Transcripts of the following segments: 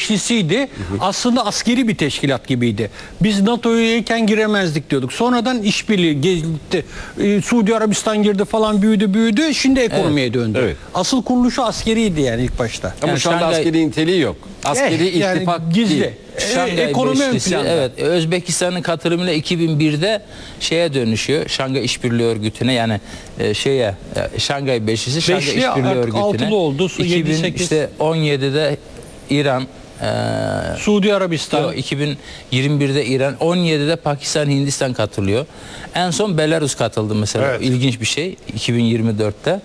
beşlisiydi. Aslında askeri bir teşkilat gibiydi. Biz NATO'ya üyeyken giremezdik diyorduk. Sonradan işbirliği gitti. Suudi Arabistan girdi falan, büyüdü. Şimdi ekonomiye döndü. Evet. Asıl kuruluşu askeriydi yani ilk başta. Ama Yani şu anda Şangay- askeri niteliği yok. Askeri Yani ittifak gizli. değil. Şangay Ekonomi ön Beşlisi, planda. evet, Özbekistan'ın katılımıyla 2001'de şeye dönüşüyor. Şangay İşbirliği Örgütü'ne, yani Şangay Beşlisi Şangay Beşli, İşbirliği artık Örgütü'ne. altılı oldu. 2017'de İran, Suudi Arabistan. yok, 2021'de İran, 17'de Pakistan, Hindistan katılıyor. En son Belarus katıldı mesela. Evet. İlginç bir şey 2024'te.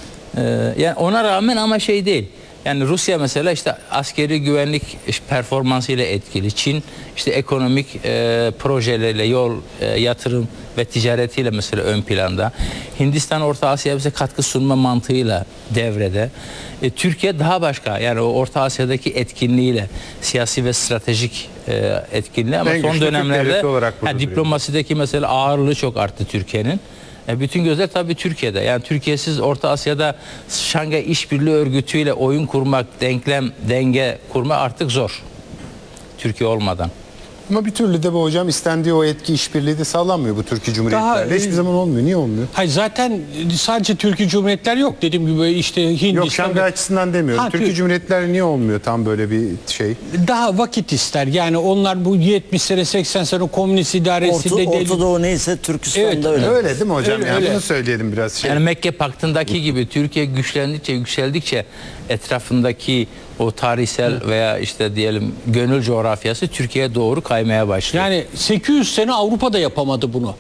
Yani ona rağmen ama şey değil. Yani Rusya mesela işte askeri güvenlik performansıyla etkili. Çin işte ekonomik projeleriyle, yol, yatırım ve ticaretiyle mesela ön planda. Hindistan Orta Asya'ya bize katkı sunma mantığıyla devrede. Türkiye daha başka, yani o Orta Asya'daki etkinliğiyle, siyasi ve stratejik etkinliği, ama En son güçlü Türk dönemlerde devleti olarak burada duruyor. diplomasideki mesela ağırlığı çok arttı Türkiye'nin. Bütün gözler tabii Türkiye'de. Yani Türkiye'siz Orta Asya'da Şangay İşbirliği Örgütü ile oyun kurmak, denge kurma artık zor. Türkiye olmadan. Ama bir türlü de bu hocam istendiği o etki işbirliği de sağlanmıyor bu Türkiye Cumhuriyetlerle. Hiçbir zaman olmuyor. Niye olmuyor? Hayır, zaten sadece Türkiye Cumhuriyetler yok. Dediğim gibi işte Hindistan. Yok, Şangay açısından demiyorum. Ha, Türkiye Cumhuriyetleri niye olmuyor tam böyle bir şey? Daha vakit ister. Yani onlar bu 70 sene 80 sene komünist idaresinde Orta Doğu neyse Türkistan'da Evet, öyle. Öyle değil mi hocam? Öyle, Yani öyle. bunu söyleyelim biraz şey. Yani Mekke Paktı'ndaki gibi Türkiye yükseldikçe etrafındaki o tarihsel veya işte diyelim gönül coğrafyası Türkiye'ye doğru kaymaya başlıyor. Yani 800 sene Avrupa'da yapamadı bunu.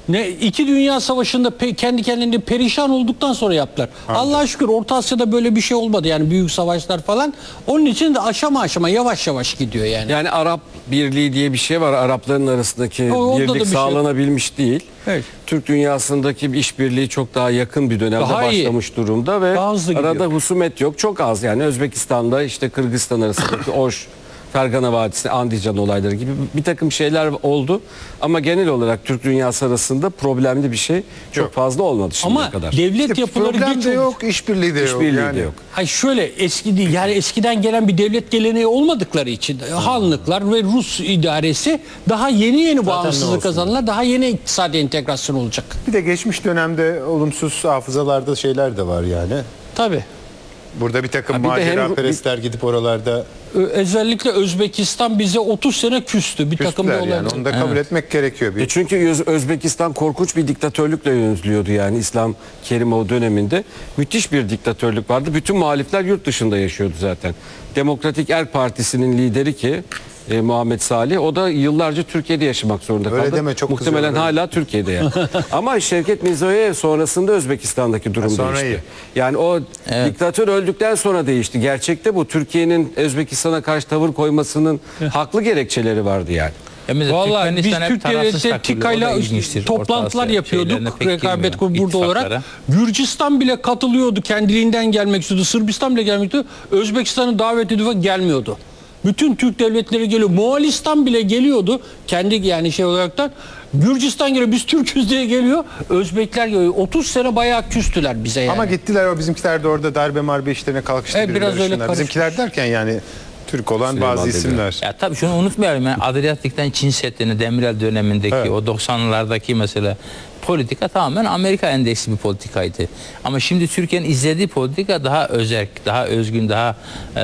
İki Dünya Savaşı'nda kendi kendine perişan olduktan sonra yaptılar. Allah'a şükür Orta Asya'da böyle bir şey olmadı, yani büyük savaşlar falan. Onun için de aşama yavaş yavaş gidiyor yani. Yani Arap Birliği diye bir şey var. Arapların arasındaki Orada da bir birlik şey sağlanabilmiş değil. Evet. Türk dünyasındaki bir işbirliği çok daha yakın bir dönemde Daha iyi. başlamış durumda ve Daha hızlı arada gidiyor. husumet yok. Çok az, yani Özbekistan'da işte Kırgızistan arasındaki Oş, Fergana Vadisi, Andijan olayları gibi bir takım şeyler oldu. Ama genel olarak Türk dünyası arasında problemli bir şey çok Yok. fazla olmadı şimdiye Ama kadar. devlet yapıları Problem geç de oldu. yok, işbirliği de yok. İşbirliği yani. de yok. Hayır, şöyle eski değil, yani eskiden gelen bir devlet geleneği olmadıkları için Hanlıklar ve Rus idaresi daha yeni bağımsızlık kazanırlar, daha yeni iktisadi entegrasyon olacak. Bir de geçmiş dönemde olumsuz hafızalarda şeyler de var yani. Tabii. Burada bir takım Ha, bir de hem- maceraperestler gidip oralarda Özellikle Özbekistan bize 30 sene küstü. Bir takım küstüler olaylar. yani. Onu da kabul etmek gerekiyor. Bir Çünkü Özbekistan korkunç bir diktatörlükle yönetiliyordu, yani İslam Kerimov döneminde. Müthiş bir diktatörlük vardı. Bütün muhalifler yurt dışında yaşıyordu zaten. Demokratik Er Partisi'nin lideri ki Muhammed Salih, o da yıllarca Türkiye'de yaşamak zorunda Öyle kaldı. deme, çok Muhtemelen kızıyorum. hala Türkiye'de yani. Ama Şevket Mirziyoyev sonrasında Özbekistan'daki durum sonra değişti. iyi. Yani o diktatör öldükten sonra değişti. Gerçekte bu Türkiye'nin Özbekistan'a karşı tavır koymasının haklı gerekçeleri vardı yani. Vallahi biz Türkmenistan hep Türkiye'de tarafsız takılıyor. TİKA'yla O da ilginçtir. toplantılar Orta Asya şeylerine yapıyorduk. pek Rekabet girmiyor, grubu burada olarak. ittifaklara. Gürcistan bile katılıyordu. Kendiliğinden gelmek istiyordu. Sırbistan bile gelmek istiyordu. Özbekistan'ı davet ediyordu, gelmiyordu. Bütün Türk devletleri geliyor. Moğolistan bile geliyordu. Kendi yani şey olaraktan. Gürcistan geliyor. Biz Türk'üz diye geliyor. Özbekler geliyor. 30 sene bayağı küstüler bize yani. Ama gittiler, o bizimkiler de orada darbe marbe işlerine kalkıştı. Evet, biraz birileri öyle şunlar. karışmış. Bizimkiler derken yani Türk olan Süleyman bazı Demirel. isimler. Ya tabii şunu unutmayalım, yani Adriyatik'ten Çin Seddi'ni, Demirel dönemindeki Evet. o 90'lardaki mesela politika tamamen Amerika endeksli bir politikaydı. Ama şimdi Türkiye'nin izlediği politika daha özerk, daha özgün, daha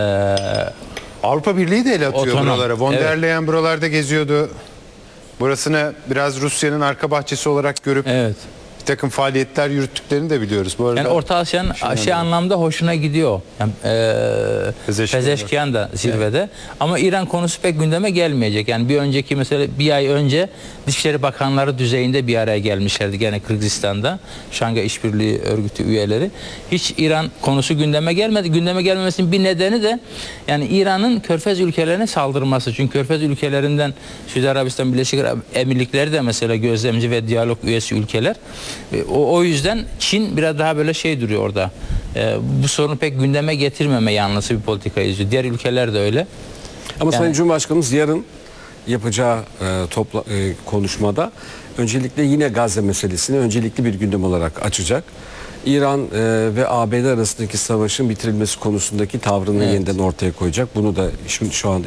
Avrupa Birliği de el atıyor Otonom. buralara. Von der Evet. Leyen buralarda geziyordu. Burasını biraz Rusya'nın arka bahçesi olarak görüp evet. bir takım faaliyetler yürüttüklerini de biliyoruz. Bu arada Yani Orta Asya'nın şey anlamda hoşuna gidiyor. Yani, Pezeşkiyan da zirvede. Ama İran konusu pek gündeme gelmeyecek. Yani bir önceki mesela bir ay önce Dışişleri Bakanları düzeyinde bir araya gelmişlerdi gene Kırgızistan'da. Şangay İşbirliği Örgütü üyeleri. Hiç İran konusu gündeme gelmedi. Gündeme gelmemesinin bir nedeni de yani İran'ın Körfez ülkelerine saldırması. Çünkü Körfez ülkelerinden Suudi Arabistan, Birleşik Arap Emirlikleri de mesela gözlemci ve diyalog üyesi ülkeler. O yüzden Çin biraz daha böyle şey duruyor orada. Bu sorunu pek gündeme getirmeme yanlısı bir politika izliyor. Diğer ülkeler de öyle. Ama Yani- Sayın Cumhurbaşkanımız yarın yapacağı konuşmada öncelikle yine Gazze meselesini öncelikli bir gündem olarak açacak. İran ve ABD arasındaki savaşın bitirilmesi konusundaki tavrını yeniden ortaya koyacak. Bunu da şu an